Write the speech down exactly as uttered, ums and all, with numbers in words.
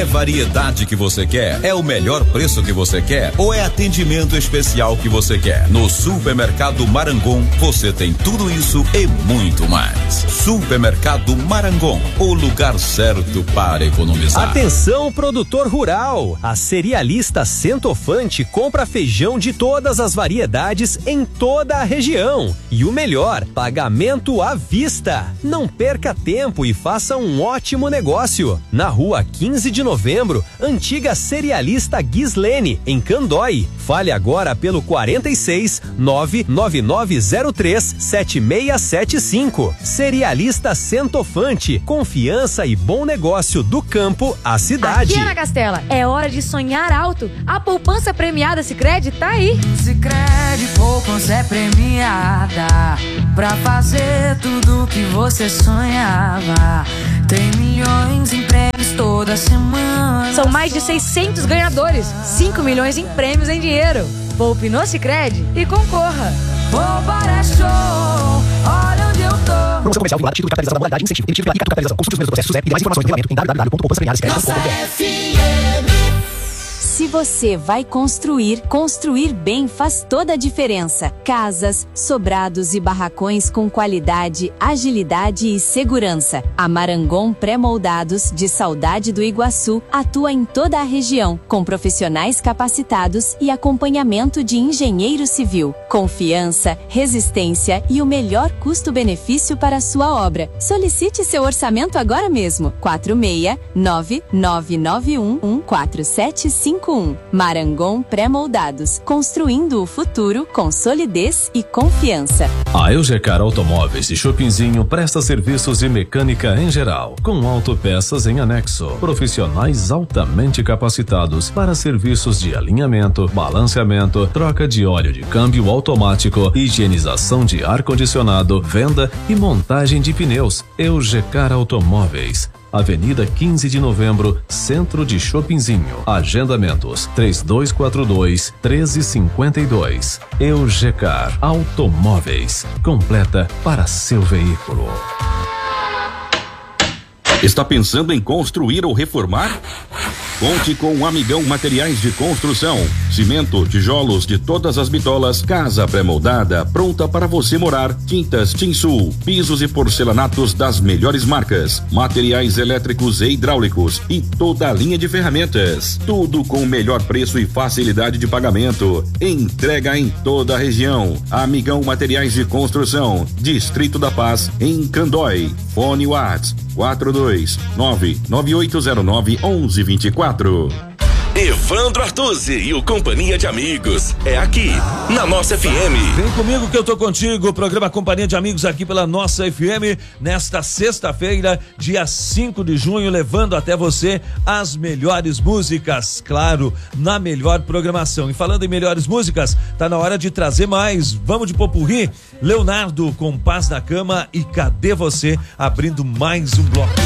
variedade que você quer? É o melhor preço que você quer? Ou é atendimento especial que você quer? No Supermercado Marangon, você tem tudo isso e muito mais. Supermercado Marangon, o lugar certo para economizar. Atenção, produtor rural! A Cerealista Centofante compra feijão de todas as variedades em toda a região. E o melhor, pagamento à vista. Não perca tempo e faça um ótimo negócio. Na rua quinze de novembro, antiga Cerealista Gislene, em Candói. Fale agora pelo quarenta e seis, nove nove nove zero três, sete seis sete cinco. Cerealista Centofante, confiança e bom negócio do campo à cidade. Aqui, Ana Castela, é hora de sonhar alto. A poupança premiada Sicredi tá aí. Sicredi poupança é premiada pra fazer tudo que você sonhava. Tem milhões em prêmios toda semana. São mais de seiscentos ganhadores, cinco milhões em prêmios em dinheiro. Poupe no Sicredi e concorra. Poupar é show, olha onde eu tô. Promoção comercial vinculada, título de capitalização da modalidade, incentivo, emitido pela I C A Capitalização. Consulte os primeiros processos e mais informações no regulamento em w w w ponto poupança premiada sicredi ponto com ponto b r. Se você vai construir, construir bem faz toda a diferença. Casas, sobrados e barracões com qualidade, agilidade e segurança. A Marangon Pré-Moldados, de Saudade do Iguaçu, atua em toda a região, com profissionais capacitados e acompanhamento de engenheiro civil. Confiança, resistência e o melhor custo-benefício para a sua obra. Solicite seu orçamento agora mesmo. quatro seis nove nove nove um um quatro sete cinco um. Marangon Pré-Moldados, construindo o futuro com solidez e confiança. A Eugecar Automóveis de Chopinzinho presta serviços de mecânica em geral, com autopeças em anexo. Profissionais altamente capacitados para serviços de alinhamento, balanceamento, troca de óleo de câmbio automático, higienização de ar-condicionado, venda e montagem de pneus. Eugecar Automóveis, Avenida quinze de novembro, Centro de Chopinzinho. Agendamentos três dois quatro dois, um três cinco dois. Eugecar Automóveis, completa para seu veículo. Está pensando em construir ou reformar? Conte com o Amigão Materiais de Construção. Cimento, tijolos de todas as bitolas, casa pré-moldada, pronta para você morar, tintas Tinsul, pisos e porcelanatos das melhores marcas, materiais elétricos e hidráulicos e toda a linha de ferramentas. Tudo com o melhor preço e facilidade de pagamento. Entrega em toda a região. Amigão Materiais de Construção, Distrito da Paz, em Candói. Fone WhatsApp quatro dois nove nove oito zero nove um um dois quatro. Evandro Artuzzi e o Companhia de Amigos. É aqui, na nossa F M. Vem comigo que eu tô contigo. O programa Companhia de Amigos aqui pela nossa F M. Nesta sexta-feira, dia cinco de junho, levando até você as melhores músicas. Claro, na melhor programação. E falando em melhores músicas, tá na hora de trazer mais. Vamos de popurrí. Leonardo com Paz na Cama e Cadê Você? Abrindo mais um bloco.